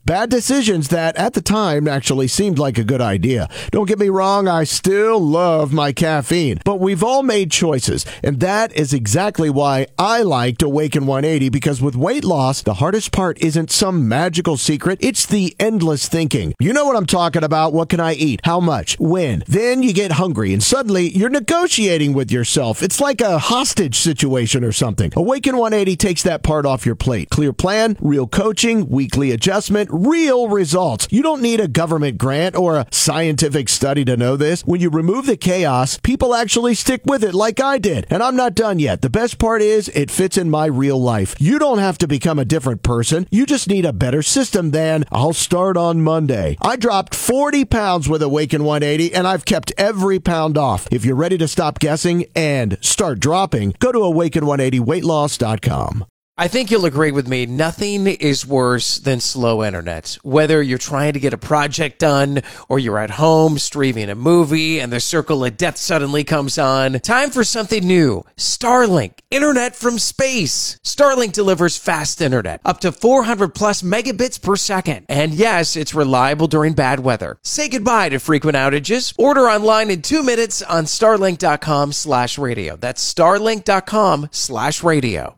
Bad decisions that at the time actually seemed like a good idea. Don't get me wrong, I still love my caffeine, but we've all made choices, and that is exactly why I liked Awaken one eighty, because with weight loss, the hardest part isn't some magical secret, it's the endless thinking. You know what I'm talking about. What can I eat? How much? When? Then you get hungry, and suddenly you're negotiating with yourself. It's like a hostage situation or something. Awaken one eighty takes that part off your plate. Clear plan, real coaching, weekly adjustment, real results. You don't need a government grant or a scientific study to know this. When you remove the chaos, people actually stick with it like I did. And I'm not done yet. The best part is it fits in my real life. You don't have to become a different person. You just need a better system than I'll start on Monday. I dropped forty pounds with Awaken one eighty, and I've kept every pound off. If you're ready to stop guessing and start dropping, go to awaken one eighty weight loss dot com. I think you'll agree with me. Nothing is worse than slow internet. Whether you're trying to get a project done or you're at home streaming a movie and the circle of death suddenly comes on. Time for something new. Starlink. Internet from space. Starlink delivers fast internet. Up to four hundred plus megabits per second. And yes, it's reliable during bad weather. Say goodbye to frequent outages. Order online in two minutes on starlink.com slash radio. That's starlink.com slash radio.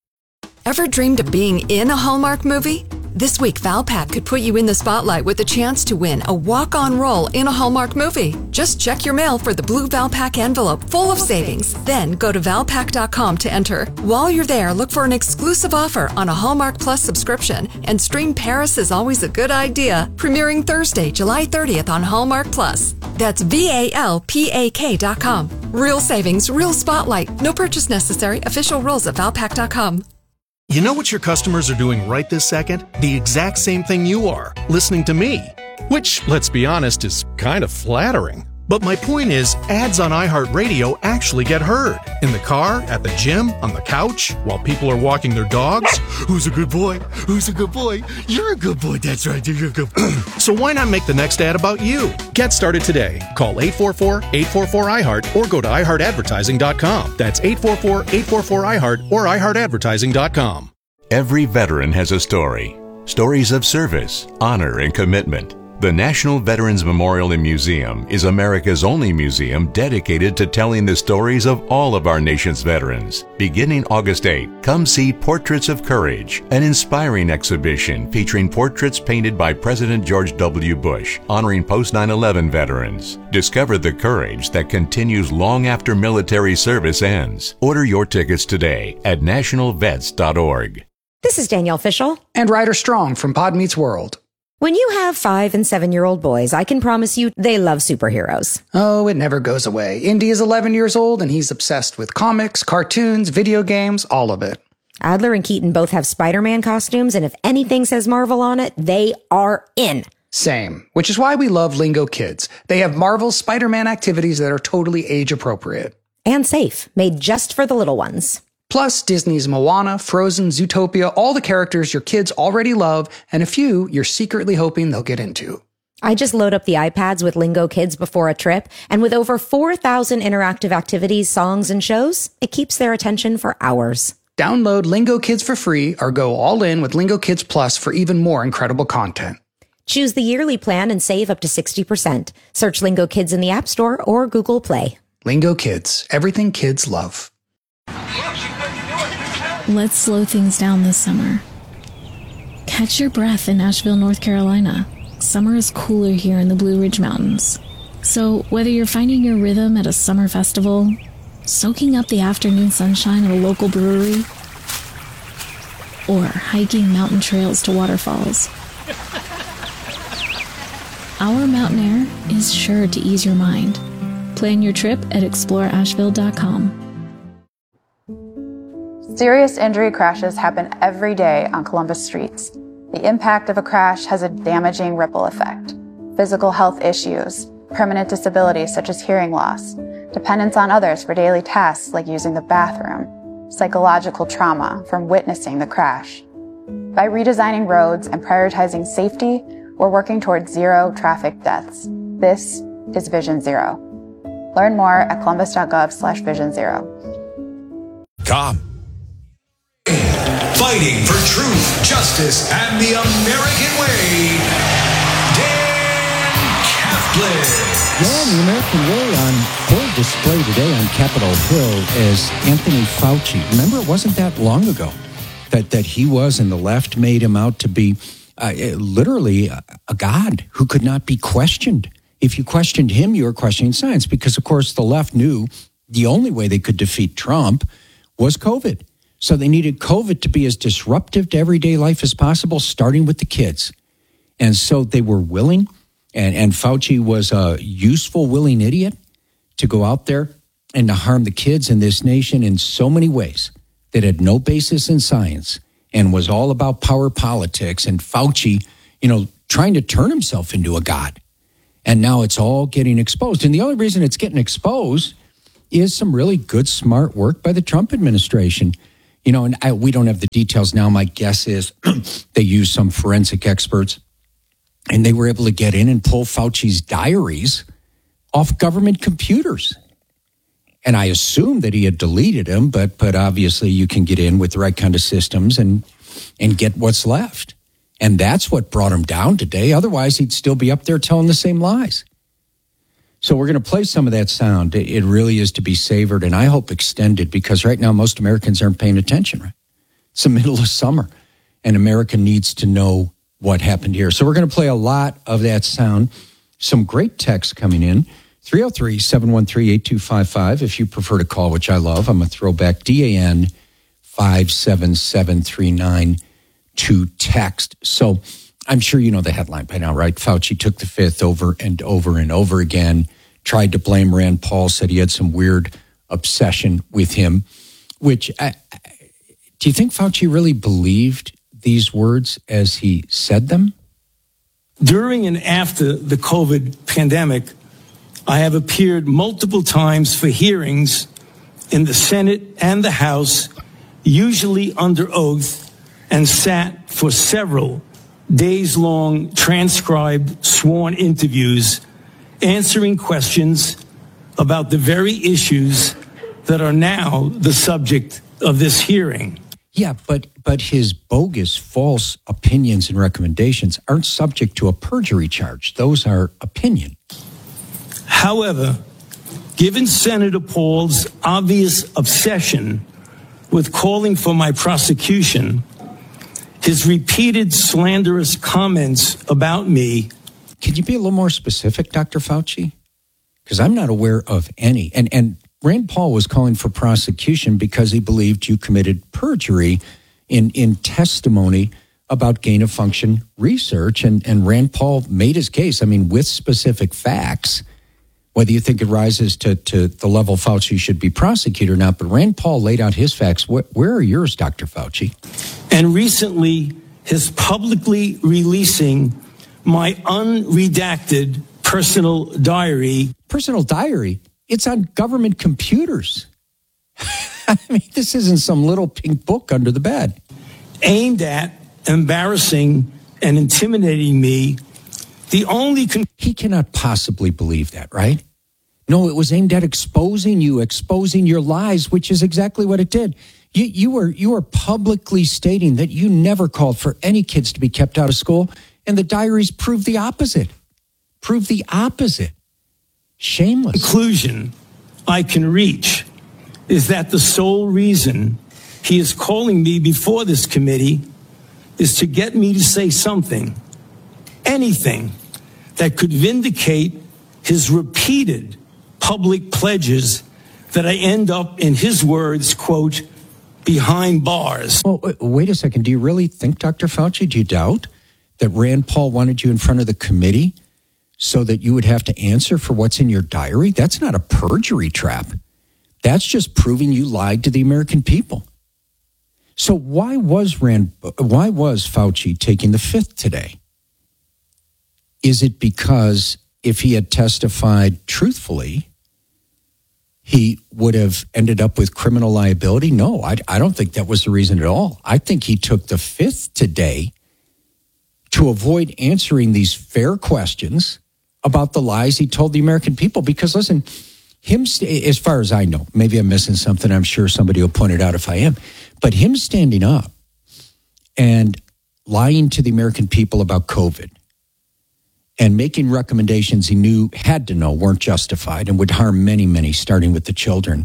Ever dreamed of being in a Hallmark movie? This week, Valpak could put you in the spotlight with a chance to win a walk-on role in a Hallmark movie. Just check your mail for the blue Valpak envelope full of savings. Then go to valpak dot com to enter. While you're there, look for an exclusive offer on a Hallmark Plus subscription and stream Paris is Always a Good Idea, premiering Thursday, July thirtieth on Hallmark Plus. That's V A L P A K dot com. Real savings, real spotlight. No purchase necessary. Official rules at valpak dot com. You know what your customers are doing right this second? The exact same thing you are, listening to me. Which, let's be honest, is kind of flattering. But my point is, ads on iHeartRadio actually get heard. In the car, at the gym, on the couch, while people are walking their dogs. Who's a good boy? Who's a good boy? You're a good boy, that's right, you're a good boy. So why not make the next ad about you? Get started today. Call eight four four, eight four four, I heart or go to i heart advertising dot com. That's eight four four, eight four four, I heart or i heart advertising dot com. Every veteran has a story. Stories of service, honor, and commitment. The National Veterans Memorial and Museum is America's only museum dedicated to telling the stories of all of our nation's veterans. Beginning August eighth, come see Portraits of Courage, an inspiring exhibition featuring portraits painted by President George W. Bush, honoring post nine eleven veterans. Discover the courage that continues long after military service ends. Order your tickets today at national vets dot org. This is Danielle Fishel. And Ryder Strong from Pod Meets World. When you have five and seven-year-old boys, I can promise you they love superheroes. Oh, it never goes away. Indy is eleven years old, and he's obsessed with comics, cartoons, video games, all of it. Adler and Keaton both have Spider-Man costumes, and if anything says Marvel on it, they are in. Same, which is why we love Lingo Kids. They have Marvel's Spider-Man activities that are totally age-appropriate. And safe, made just for the little ones. Plus, Disney's Moana, Frozen, Zootopia, all the characters your kids already love, and a few you're secretly hoping they'll get into. I just load up the iPads with Lingo Kids before a trip, and with over four thousand interactive activities, songs, and shows, it keeps their attention for hours. Download Lingo Kids for free or go all in with Lingo Kids Plus for even more incredible content. Choose the yearly plan and save up to sixty percent. Search Lingo Kids in the App Store or Google Play. Lingo Kids, everything kids love. Let's slow things down this summer. Catch your breath in Asheville, North Carolina. Summer is cooler here in the Blue Ridge Mountains. So whether you're finding your rhythm at a summer festival, soaking up the afternoon sunshine at a local brewery, or hiking mountain trails to waterfalls, our mountain air is sure to ease your mind. Plan your trip at explore asheville dot com. Serious injury crashes happen every day on Columbus streets. The impact of a crash has a damaging ripple effect. Physical health issues, permanent disabilities such as hearing loss, dependence on others for daily tasks like using the bathroom, psychological trauma from witnessing the crash. By redesigning roads and prioritizing safety, we're working towards zero traffic deaths. This is Vision Zero. Learn more at columbus dot gov slash vision zero. Com. fighting for truth, justice, and the American way, Dan Kaplan. Yeah, the American way on full display today on Capitol Hill as Anthony Fauci. Remember, it wasn't that long ago that, that he was, and the left made him out to be uh, literally a, a god who could not be questioned. If you questioned him, you were questioning science, because, of course, the left knew the only way they could defeat Trump was COVID. So they needed COVID to be as disruptive to everyday life as possible, starting with the kids. And so they were willing, and, and Fauci was a useful, willing idiot to go out there and to harm the kids in this nation in so many ways that had no basis in science and was all about power politics. And Fauci, you know, trying to turn himself into a god. And now it's all getting exposed. And the only reason it's getting exposed is some really good, smart work by the Trump administration. You know, and I, we don't have the details now. My guess is they used some forensic experts, and they were able to get in and pull Fauci's diaries off government computers. And I assume that he had deleted them, but but obviously you can get in with the right kind of systems and and get what's left. And that's what brought him down today. Otherwise, he'd still be up there telling the same lies. So we're going to play some of that sound. It really is to be savored, and I hope extended, because right now most Americans aren't paying attention, right? It's the middle of summer, and America needs to know what happened here. So we're going to play a lot of that sound. Some great texts coming in. three oh three, seven one three, eight two five five if you prefer to call, which I love. I'm a throwback D A N five seven seven three nine to text. So I'm sure you know the headline by now, right? Fauci took the fifth over and over and over again, tried to blame Rand Paul, said he had some weird obsession with him, which I, do you think Fauci really believed these words as he said them? During and after the COVID pandemic, I have appeared multiple times for hearings in the Senate and the House, usually under oath, and sat for several days-long transcribed sworn interviews answering questions about the very issues that are now the subject of this hearing. Yeah, but but his bogus, false opinions and recommendations aren't subject to a perjury charge. Those are opinion. However, given Senator Paul's obvious obsession with calling for my prosecution, his repeated slanderous comments about me. Can you be a little more specific, Doctor Fauci? Because I'm not aware of any. And and Rand Paul was calling for prosecution because he believed you committed perjury in, in testimony about gain-of-function research. And, and Rand Paul made his case, I mean, with specific facts, whether you think it rises to, to the level Fauci should be prosecuted or not. But Rand Paul laid out his facts. Where, where are yours, Doctor Fauci? And recently, his publicly releasing my unredacted personal diary. Personal diary? It's on government computers. I mean, this isn't some little pink book under the bed. Aimed at embarrassing and intimidating me. The only con- he cannot possibly believe that, right? No, it was aimed at exposing you, exposing your lies, which is exactly what it did. You, you were you were publicly stating that you never called for any kids to be kept out of school, and the diaries prove the opposite. Prove the opposite. Shameless. Conclusion I can reach is that the sole reason he is calling me before this committee is to get me to say something, anything, that could vindicate his repeated public pledges that I end up, in his words, quote, behind bars. Well, wait a second. Do you really think, Doctor Fauci, do you doubt that Rand Paul wanted you in front of the committee so that you would have to answer for what's in your diary? That's not a perjury trap. That's just proving you lied to the American people. So why was Rand, why was Fauci taking the fifth today? Is it because if he had testified truthfully, he would have ended up with criminal liability? No, I, I don't think that was the reason at all. I think he took the fifth today to avoid answering these fair questions about the lies he told the American people. Because listen, him, as far as I know, maybe I'm missing something. I'm sure somebody will point it out if I am. But him standing up and lying to the American people about COVID and making recommendations he knew, had to know, weren't justified and would harm many, many, starting with the children.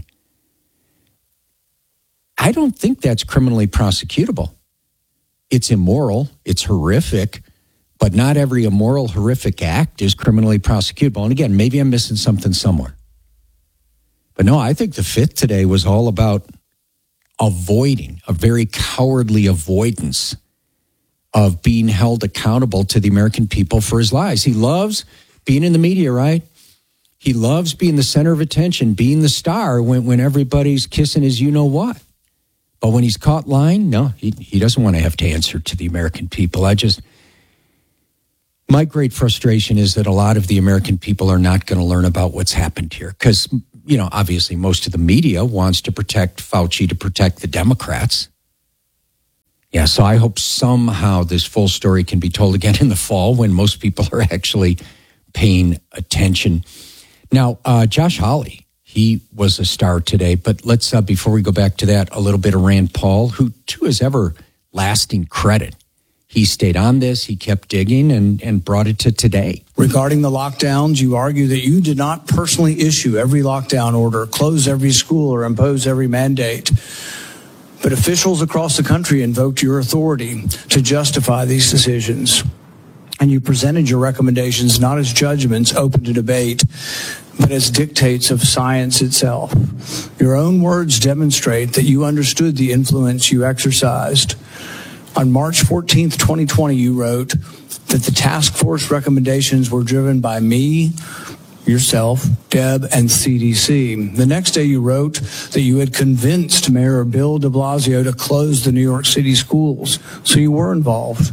I don't think that's criminally prosecutable. It's immoral, it's horrific, but not every immoral, horrific act is criminally prosecutable. And again, maybe I'm missing something somewhere. But no, I think the fifth today was all about avoiding, a very cowardly avoidance of being held accountable to the American people for his lies. He loves being in the media, right? He loves being the center of attention, being the star when, when everybody's kissing his you-know-what. But when he's caught lying, no, he, he doesn't want to have to answer to the American people. I just, my great frustration is that a lot of the American people are not going to learn about what's happened here. Because, you know, obviously most of the media wants to protect Fauci, to protect the Democrats. Yeah, so I hope somehow this full story can be told again in the fall when most people are actually paying attention. Now, uh, Josh Hawley, he was a star today, but let's, uh, before we go back to that, a little bit of Rand Paul, who, to his everlasting credit, he stayed on this, he kept digging and, and brought it to today. Regarding the lockdowns, you argue that you did not personally issue every lockdown order, close every school, or impose every mandate. But officials across the country invoked your authority to justify these decisions. And you presented your recommendations not as judgments open to debate, but as dictates of science itself. Your own words demonstrate that you understood the influence you exercised. On March fourteenth, twenty twenty, you wrote that the task force recommendations were driven by me, yourself, Deb, and C D C. The next day you wrote that you had convinced Mayor Bill de Blasio to close the New York City schools, so you were involved.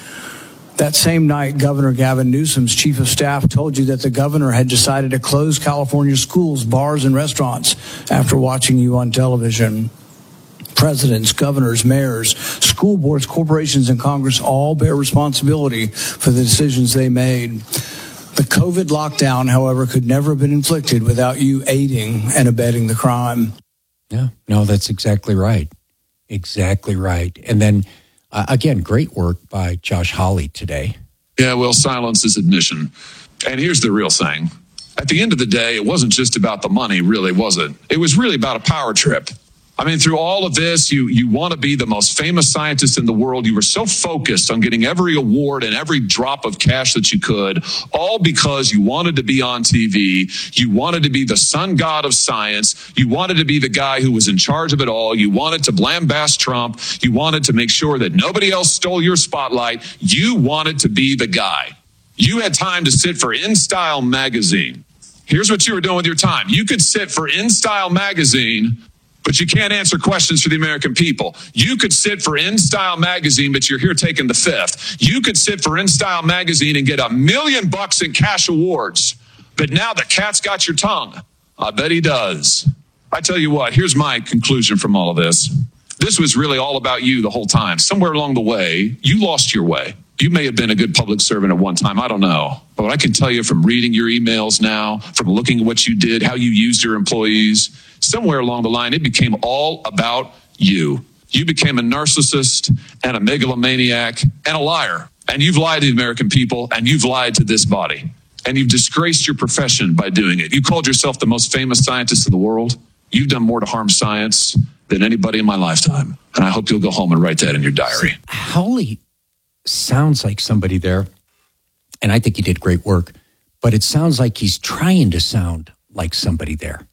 That same night, Governor Gavin Newsom's chief of staff told you that the governor had decided to close California schools, bars, and restaurants after watching you on television. Presidents, governors, mayors, school boards, corporations, and Congress all bear responsibility for the decisions they made. The COVID lockdown, however, could never have been inflicted without you aiding and abetting the crime. Yeah, no, that's exactly right. Exactly right. And then, uh, again, great work by Josh Hawley today. Yeah, well, silence is admission. And here's the real thing. At the end of the day, it wasn't just about the money, really, was it? It was really about a power trip. I mean, through all of this, you you want to be the most famous scientist in the world. You were so focused on getting every award and every drop of cash that you could, all because you wanted to be on T V. You wanted to be the sun god of science. You wanted to be the guy who was in charge of it all. You wanted to lambast Trump. You wanted to make sure that nobody else stole your spotlight. You wanted to be the guy. You had time to sit for InStyle magazine. Here's what you were doing with your time. You could sit for InStyle magazine, but you can't answer questions for the American people. You could sit for InStyle magazine, but you're here taking the fifth. You could sit for InStyle magazine and get a million bucks in cash awards. But now the cat's got your tongue. I bet he does. I tell you what, here's my conclusion from all of this. This was really all about you the whole time. Somewhere along the way, you lost your way. You may have been a good public servant at one time. I don't know. But I can tell you from reading your emails now, from looking at what you did, how you used your employees, somewhere along the line, it became all about you. You became a narcissist and a megalomaniac and a liar. And you've lied to the American people, and you've lied to this body. And you've disgraced your profession by doing it. You called yourself the most famous scientist in the world. You've done more to harm science than anybody in my lifetime. And I hope you'll go home and write that in your diary. Hawley sounds like somebody there, and I think he did great work, but it sounds like he's trying to sound like somebody there.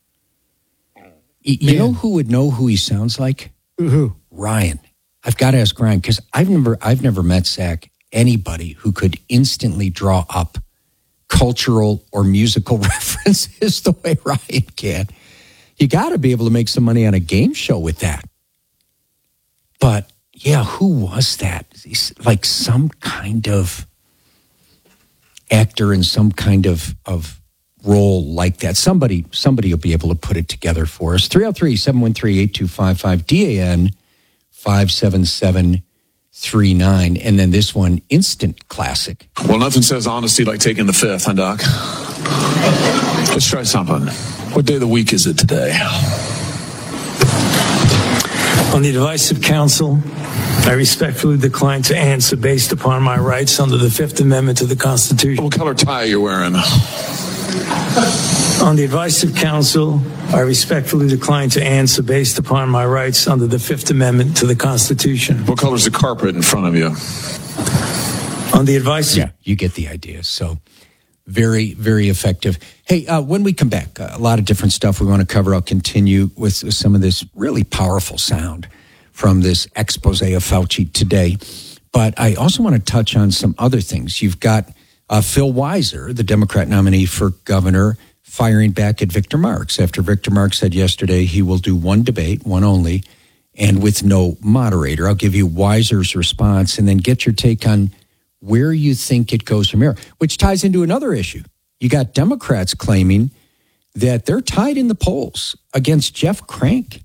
You Man. know who would know who he sounds like? Who? Ryan. I've got to ask Ryan, because I've never, I've never met, Zach, anybody who could instantly draw up cultural or musical references the way Ryan can. You got to be able to make some money on a game show with that. But yeah, who was that? He's like some kind of actor in some kind of, of role like that. Somebody somebody will be able to put it together for us. three oh three, seven one three, eight two five five, D A N five seven seven three nine. And then this one, instant classic. Well, nothing says honesty like taking the fifth, huh, Doc? Let's try something. What day of the week is it today? On the advice of counsel, I respectfully decline to answer based upon my rights under the Fifth Amendment to the Constitution. What color tie are you wearing? On the advice of counsel, I respectfully decline to answer based upon my rights under the Fifth Amendment to the Constitution. What color is the carpet in front of you? On the advice of... Yeah, you get the idea. So very, very effective. Hey, uh, when we come back, uh, a lot of different stuff we want to cover. I'll continue with some of this really powerful sound from this expose of Fauci today. But I also want to touch on some other things. You've got uh, Phil Weiser, the Democrat nominee for governor, firing back at Victor Marx after Victor Marx said yesterday he will do one debate, one only, and with no moderator. I'll give you Weiser's response and then get your take on where you think it goes from here, which ties into another issue. You got Democrats claiming that they're tied in the polls against Jeff Crank,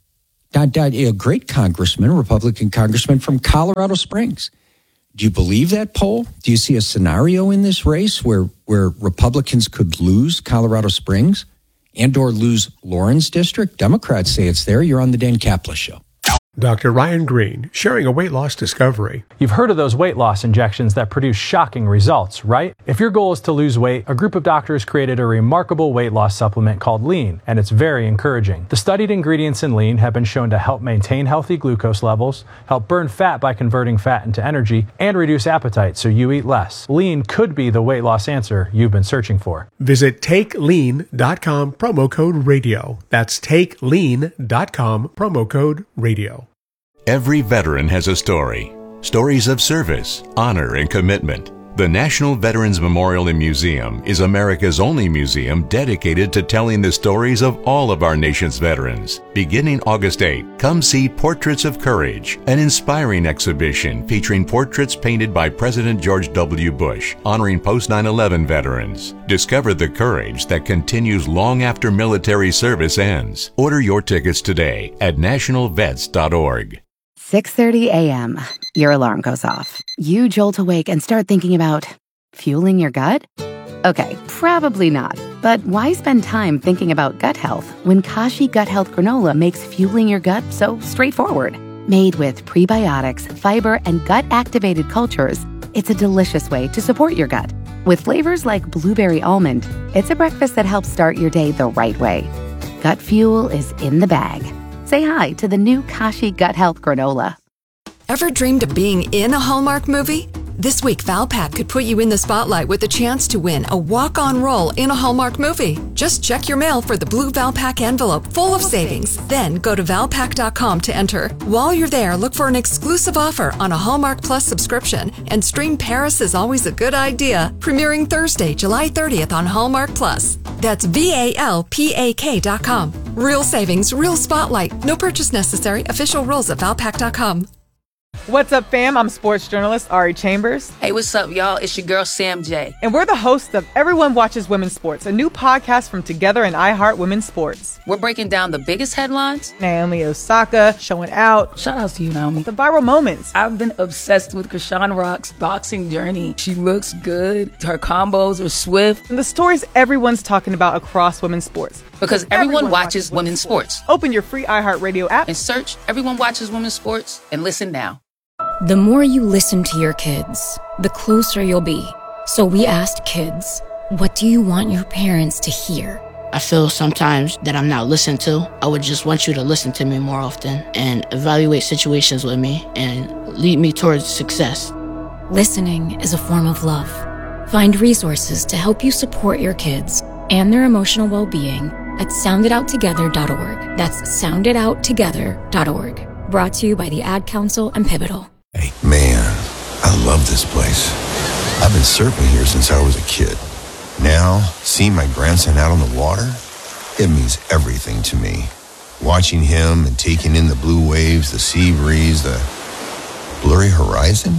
a great congressman, Republican congressman from Colorado Springs. Do you believe that poll? Do you see a scenario in this race where, where Republicans could lose Colorado Springs and or lose Lawrence District? Democrats say it's there. You're on the Dan Kaplan Show. Doctor Ryan Green, sharing a weight loss discovery. You've heard of those weight loss injections that produce shocking results, right? If your goal is to lose weight, a group of doctors created a remarkable weight loss supplement called Lean, and it's very encouraging. The studied ingredients in Lean have been shown to help maintain healthy glucose levels, help burn fat by converting fat into energy, and reduce appetite so you eat less. Lean could be the weight loss answer you've been searching for. Visit take lean dot com, promo code radio. That's take lean dot com, promo code radio. Every veteran has a story. Stories of service, honor, and commitment. The National Veterans Memorial and Museum is America's only museum dedicated to telling the stories of all of our nation's veterans. Beginning August eighth, come see Portraits of Courage, an inspiring exhibition featuring portraits painted by President George W. Bush, honoring post nine eleven veterans. Discover the courage that continues long after military service ends. Order your tickets today at national vets dot org. six thirty a.m. Your alarm goes off. You jolt awake and start thinking about fueling your gut? Okay, probably not. But why spend time thinking about gut health when Kashi Gut Health Granola makes fueling your gut so straightforward? Made with prebiotics, fiber, and gut-activated cultures, it's a delicious way to support your gut. With flavors like blueberry almond, it's a breakfast that helps start your day the right way. Gut fuel is in the bag. Say hi to the new Kashi Gut Health Granola. Ever dreamed of being in a Hallmark movie? This week, Valpak could put you in the spotlight with a chance to win a walk-on role in a Hallmark movie. Just check your mail for the blue Valpak envelope full of savings. Then go to valpak dot com to enter. While you're there, look for an exclusive offer on a Hallmark Plus subscription and stream Paris is Always a Good Idea, premiering Thursday, July thirtieth on Hallmark Plus. That's V A L P A K dot com. Real savings, real spotlight. No purchase necessary. Official rules at valpak dot com. What's up, fam? I'm sports journalist Ari Chambers. Hey, what's up, y'all? It's your girl, Sam J. And we're the hosts of Everyone Watches Women's Sports, a new podcast from Together and iHeart Women's Sports. We're breaking down the biggest headlines. Naomi Osaka showing out. Shout out to you, Naomi. The viral moments. I've been obsessed with Krishan Rock's boxing journey. She looks good. Her combos are swift. And the stories everyone's talking about across women's sports. Because everyone, everyone watches, watches women's sports. sports. Open your free iHeartRadio app and search Everyone Watches Women's Sports and listen now. The more you listen to your kids, the closer you'll be. So we asked kids, what do you want your parents to hear? I feel sometimes that I'm not listened to. I would just want you to listen to me more often and evaluate situations with me and lead me towards success. Listening is a form of love. Find resources to help you support your kids and their emotional well-being at sound it out together dot org. That's sound it out together dot org. Brought to you by the Ad Council and Pivotal. Hey, man, I love this place. I've been surfing here since I was a kid. Now, seeing my grandson out on the water, it means everything to me. Watching him and taking in the blue waves, the sea breeze, the blurry horizon.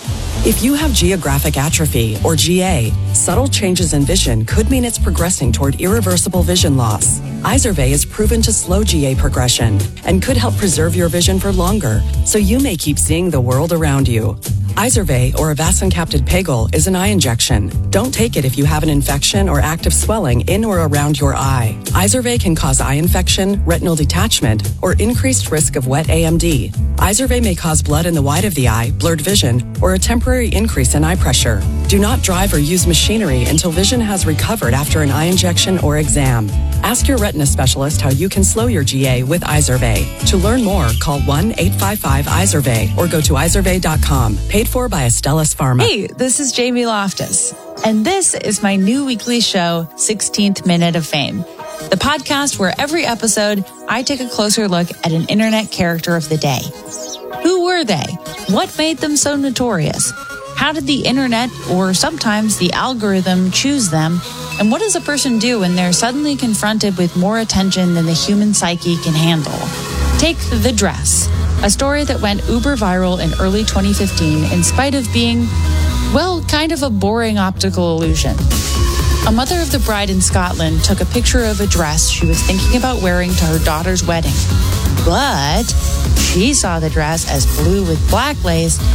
If you have geographic atrophy, or G A, subtle changes in vision could mean it's progressing toward irreversible vision loss. Izervay is proven to slow G A progression and could help preserve your vision for longer, so you may keep seeing the world around you. Izervay, or avacincaptad pegol, is an eye injection. Don't take it if you have an infection or active swelling in or around your eye. Izervay can cause eye infection, retinal detachment, or increased risk of wet A M D. Izervay may cause blood in the white of the eye, blurred vision, or a temporary increase in eye pressure. Do not drive or use machinery until vision has recovered after an eye injection or exam. Ask your retina specialist how you can slow your G A with Izervay. To learn more, call one eight five five Izervay or go to izervay dot com. Paid for by Astellas Pharma. Hey, this is Jamie Loftus, and this is my new weekly show, sixteenth Minute of Fame, the podcast where every episode I take a closer look at an internet character of the day. Who were they? What made them so notorious? How did the internet, or sometimes the algorithm, choose them? And what does a person do when they're suddenly confronted with more attention than the human psyche can handle? Take The Dress, a story that went uber viral in early twenty fifteen in spite of being, well, kind of a boring optical illusion. A mother of the bride in Scotland took a picture of a dress she was thinking about wearing to her daughter's wedding. But she saw the dress as blue with black lace